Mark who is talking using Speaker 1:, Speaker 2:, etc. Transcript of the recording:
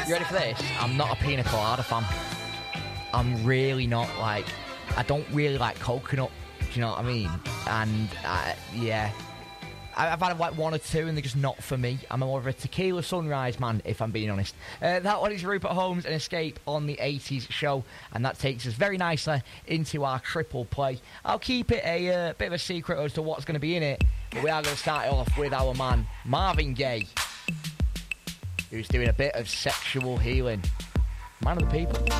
Speaker 1: You ready for this? I'm not a pina colada fan. I'm really not, like... I don't really like coconut. Do you know what I mean? And, yeah... I've had like one or two and they're just not for me. I'm more of a tequila sunrise man, if I'm being honest. That one is Rupert Holmes and Escape on the 80s show, and that takes us very nicely into our triple play. I'll keep it a bit of a secret as to what's going to be in it, but we are going to start it off with our man Marvin Gaye, who's doing a bit of sexual healing. Man of the people.